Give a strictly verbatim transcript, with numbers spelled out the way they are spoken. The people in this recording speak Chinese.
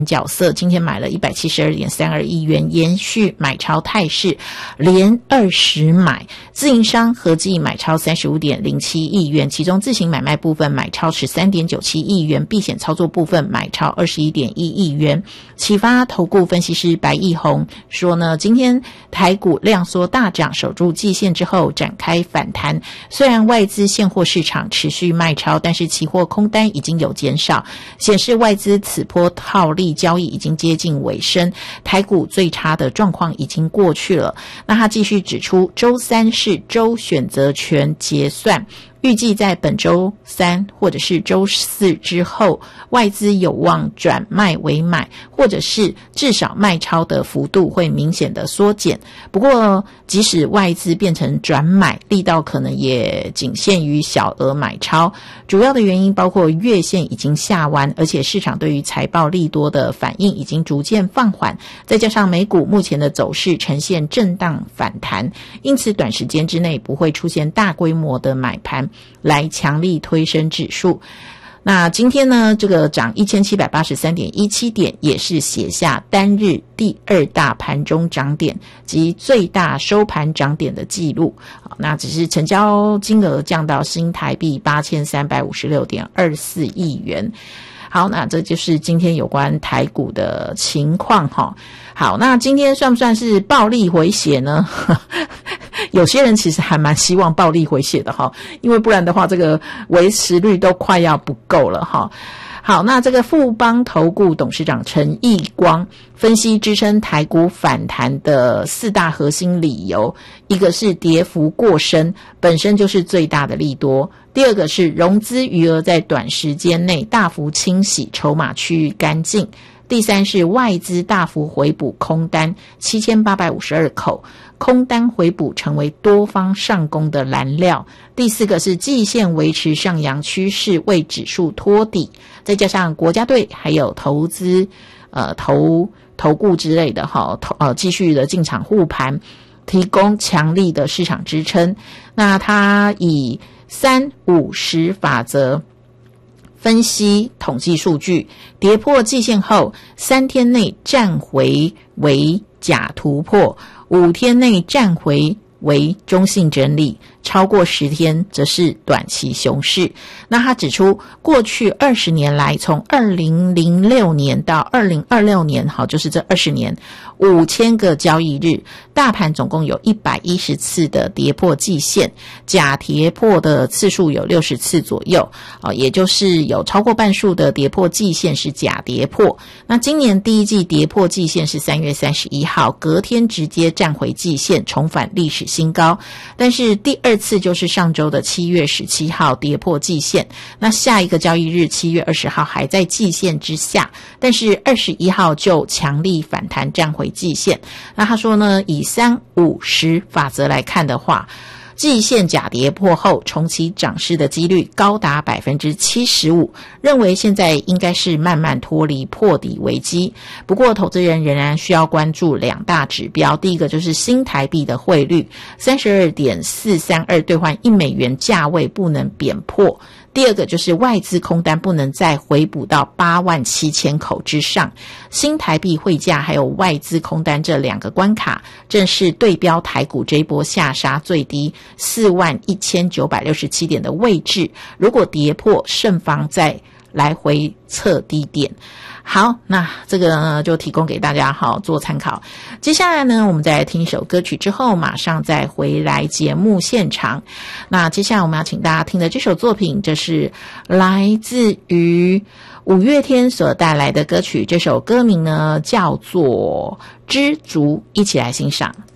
角色今天买了 一百七十二点三二亿元，延续买超态势，连二十买。自营商合计买超 三十五点零七亿元，其中自行买卖部分买超 十三点九七亿元，避险操作部分买超 二十一点一亿元。启发投顾分析师白毅宏说呢，今天台股量缩大涨，守住季线之后展开反弹，虽然外资现货市场持续卖超，但是期货空单已经有减少，显示外资此波套利交易已经接近尾声，台股最差的状况已经过去了。那他继续指出，周三是周选择权结算，预计在本周三或者是周四之后，外资有望转卖为买，或者是至少卖超的幅度会明显的缩减。不过即使外资变成转买，力道可能也仅限于小额买超，主要的原因包括月线已经下弯，而且市场对于财报利多的反应已经逐渐放缓，再加上美股目前的走势呈现震荡反弹，因此短时间之内不会出现大规模的买盘来强力推升指数。那今天呢，这个涨 一千七百八十三点一七 点，也是写下单日第二大盘中涨点及最大收盘涨点的记录。那只是成交金额降到新台币 八千三百五十六点二四亿元。好，那这就是今天有关台股的情况哈。好，那今天算不算是暴力回血呢？有些人其实还蛮希望暴力回血的哈，因为不然的话这个维持率都快要不够了哈。好，那这个富邦投顾董事长陈义光分析支撑台股反弹的四大核心理由，一个是跌幅过深，本身就是最大的利多；第二个是融资余额在短时间内大幅清洗，筹码趋于干净；第三是外资大幅回补空单七千八百五十二口，空单回补成为多方上攻的燃料；第四个是季线维持上扬趋势，为指数托底，再加上国家队还有投资呃投投顾之类的哈，呃继续的进场护盘，提供强力的市场支撑。那他以三五十法则分析统计数据，跌破季线后三天内站回为假突破，五天内站回为中性整理，超过十天则是短期熊市。那他指出，过去二十年来，从二零零六年到二零二六年，好，就是这二十年，五千个交易日，大盘总共有一百一十次的跌破季线，假跌破的次数有六十次左右，啊，也就是有超过半数的跌破季线是假跌破。那今年第一季跌破季线是三月三十一号，隔天直接站回季线，重返历史新高。但是第二次就是上周的七月十七号跌破季线，那下一个交易日七月二十号还在季线之下，但是二十一号就强力反弹站回季线。那他说呢，以三五十法则来看的话，季线假跌破后重启涨势的几率高达 百分之七十五， 认为现在应该是慢慢脱离破底危机。不过投资人仍然需要关注两大指标，第一个就是新台币的汇率 三十二点四三二 兑换一美元价位不能贬破，第二个就是外资空单不能再回补到八万七千口之上，新台币汇价还有外资空单这两个关卡，正是对标台股这一波下杀最低四万一千九百六十七点的位置，如果跌破，慎防再来回测低点。好，那这个呢就提供给大家好做参考。接下来呢，我们再来听一首歌曲之后，马上再回来节目现场。那接下来我们要请大家听的这首作品，这是来自于五月天所带来的歌曲，这首歌名呢叫做《知足》，一起来欣赏。